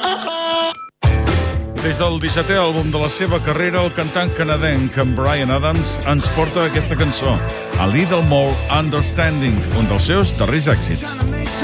Des del 17è àlbum de la seva carrera, el cantant canadenc Bryan Adams ens porta aquesta cançó, A Little More Understanding, un dels seus darrers èxits.